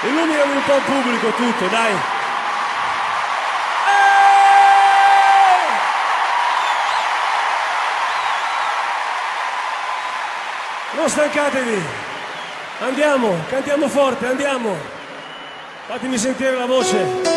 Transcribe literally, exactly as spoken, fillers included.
Illuminami un po' il pubblico tutto, dai. Non stancatevi. Andiamo, cantiamo forte, andiamo. Fatemi sentire la voce.